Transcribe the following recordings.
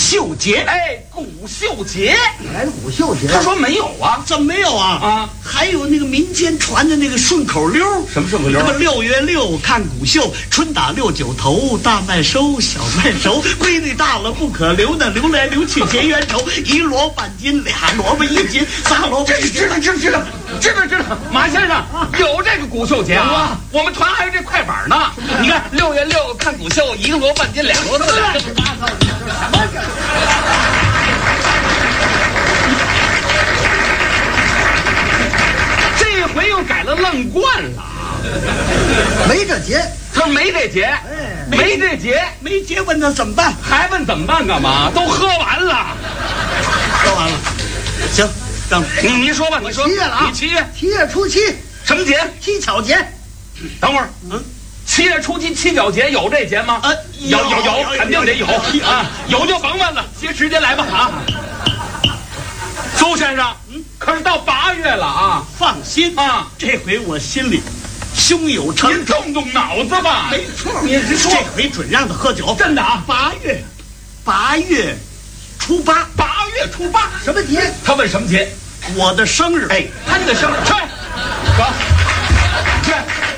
秀节。 哎，谷秀节， 来谷秀节。 他说没有啊， 怎么没有啊？ 啊， 还有那个民间传的那个顺口溜。 什么顺口溜？ 什么6月6看谷秀，春打6九头，大麦收，小麦熟，闺女大了不可留，那留来留去结冤仇，一萝半斤，2萝卜1斤，3萝卜1斤。 知道，马先生有这个谷秀节啊，我们团还有这快板呢。你看6月6看谷秀，1萝卜半斤，2萝卜2 乱七八糟，你这什么这？ 这回又改了愣惯了， 没这节。 他说没这节，没这节， 没结问他怎么办？ 还问怎么办干嘛？都喝完了， 说完了，行，等你说吧，你说。 7月了啊， 你7月 7月初7， 什么节？ 七巧节。 等会儿，7月初7七巧节有这节吗？有，肯定得有啊，有就甭问了，接时间来吧啊。苏先生，可是到8月了啊， 放心啊， 这回我心里胸有成您竹。 动脑子吧。 没错， 你说这回准让他喝酒， 真的啊 8月初8， 8月初8 什么节？ 他问什么节？ 我的生日。 哎，他这个生日，去，走，去。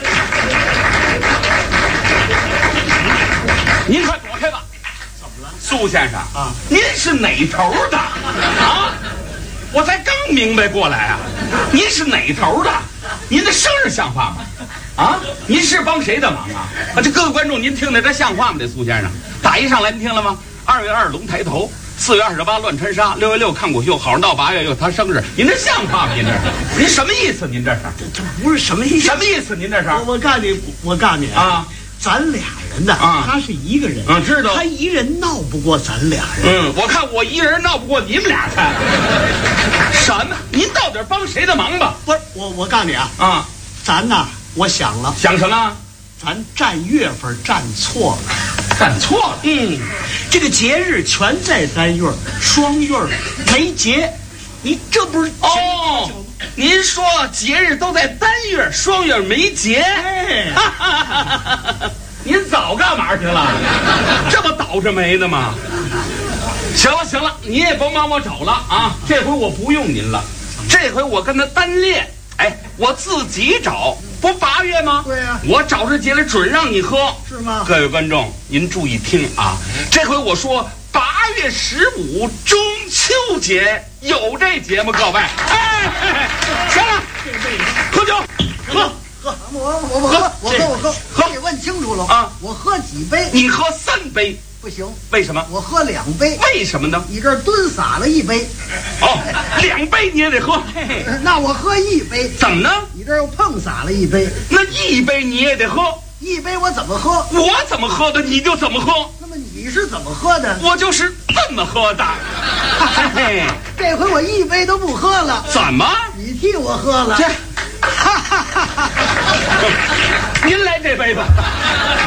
您快躲开吧！ 怎么了？ 苏先生啊， 您是哪头的啊？我才刚明白过来啊，您是哪头的？您的生日像话吗？啊，您是帮谁的忙啊？这各位观众，您听着这像话吗？这苏先生打一上来，您听了吗？2月2龙抬头，4月28乱穿纱，6月6看谷秀，好上到8月又他生日，您这像话吗？您这是，您什么意思？您这是这不是什么意思？ 什么意思？您这是我告诉你啊， 咱俩人呢啊， 他是一个人， 知道他一人闹不过咱俩人。 我看我一人闹不过你们俩看。什么？您到底帮谁的忙吧？ 不是我告诉你啊，咱呐，我想了， 想什么？ 咱占月份占错了。 干错了。 这个节日全在单月，双月没节，你这不是哦？您说节日都在单月，双月没节。 哎， 您早干嘛去了？这么倒着霉的吗？行了，你也甭帮我找了啊！这回我不用您了，这回我跟他单练。哎，我自己找，不8月吗？ 对呀， 我找这节来准让你喝， 是吗？ 各位观众，您注意听啊！这回我说8月15中秋节有这节吗？各位，行了，喝酒，喝。 我喝，你问清楚了啊！ 我喝几杯？ 你喝3杯不行， 为什么？ 我喝2杯。 为什么呢？ 你这儿蹲洒了1杯。 哦，2杯你也得喝。 那我喝1杯。 怎么呢？ 你这儿又碰洒了1杯。 那1杯你也得喝。 1杯我怎么喝？ 我怎么喝的你就怎么喝。 那么你是怎么喝的？ 我就是这么喝的。嘿， 这回我1杯都不喝了。 怎么？ 你替我喝了。 您来这杯吧。